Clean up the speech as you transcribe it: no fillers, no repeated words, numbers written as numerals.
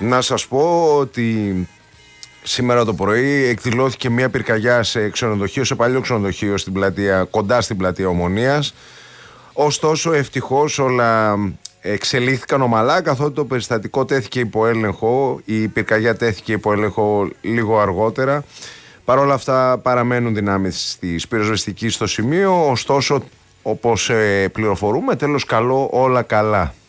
Να σας πω ότι σήμερα το πρωί εκδηλώθηκε μια πυρκαγιά σε ξενοδοχείο, σε παλιό ξενοδοχείο στην πλατεία, κοντά στην πλατεία Ομονίας. Ωστόσο, ευτυχώς όλα εξελίχθηκαν ομαλά, καθότι το περιστατικό τέθηκε υπό έλεγχο. Η πυρκαγιά τέθηκε υπό έλεγχο λίγο αργότερα. Παρ' όλα αυτά παραμένουν δυνάμεις της πυροσβεστικής στο σημείο. Ωστόσο, όπως πληροφορούμε, τέλος καλό, όλα καλά.